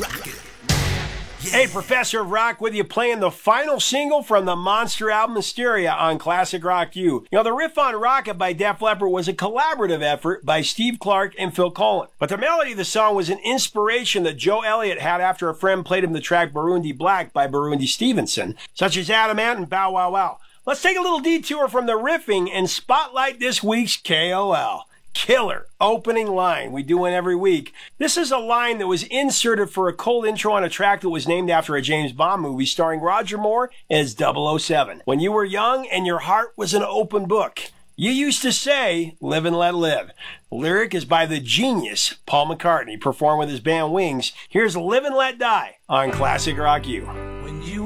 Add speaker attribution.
Speaker 1: Hey, Professor of Rock with you, playing the final single from the monster album Hysteria on Classic Rock U. You know, the riff on Rocket by Def Leppard was a collaborative effort by Steve Clark and Phil Collen. But the melody of the song was an inspiration that Joe Elliott had after a friend played him the track Burundi Black by Burundi Stevenson, such as Adam Ant and Bow Wow Wow. Let's take a little detour from the riffing and spotlight this week's KOL. Killer opening line. We do one every week. This is a line that was inserted for a cold intro on a track that was named after a James Bond movie starring Roger Moore as 007. When you were young and your heart was an open book, you used to say, live and let live. The lyric is by the genius Paul McCartney, performed with his band Wings. Here's Live and Let Die on Classic Rock U.